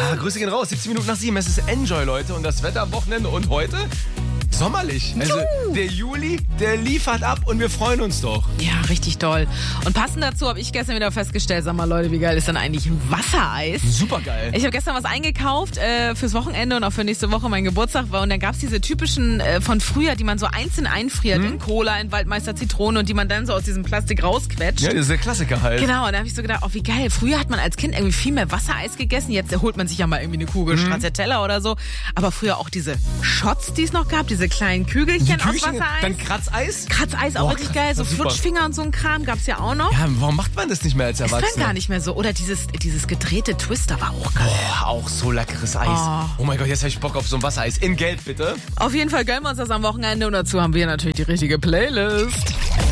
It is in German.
Ja, Grüße gehen raus. 17 Minuten nach 7. Es ist Enjoy, Leute. Und das Wetter am Wochenende und heute? Sommerlich. Also der Juli, der liefert ab und wir freuen uns doch. Ja, richtig toll. Und passend dazu habe ich gestern wieder festgestellt, sag mal Leute, wie geil ist denn eigentlich ein Wassereis? Super geil. Ich habe gestern was eingekauft fürs Wochenende und auch für nächste Woche mein Geburtstag war. Und dann gab's diese typischen von früher, die man so einzeln einfriert in Cola, in Waldmeister Zitrone und die man dann so aus diesem Plastik rausquetscht. Ja, das ist der Klassiker halt. Genau, und da habe ich so gedacht, oh wie geil. Früher hat man als Kind irgendwie viel mehr Wassereis gegessen. Jetzt holt man sich ja mal irgendwie eine Kugel Stracciatella oder so. Aber früher auch diese Shots, die es noch gab, diese kleinen Kügelchen aus Wassereis. Dann Kratzeis. Kratzeis auch richtig geil. So Flutschfinger und so ein Kram gab's ja auch noch. Ja, warum macht man das nicht mehr als Erwachsener? Ist dann gar nicht mehr so. Oder dieses gedrehte Twister war auch geil. Oh, auch so leckeres Eis. Oh mein Gott, jetzt habe ich Bock auf so ein Wassereis. In Geld, bitte. Auf jeden Fall gönnen wir uns das am Wochenende und dazu haben wir natürlich die richtige Playlist.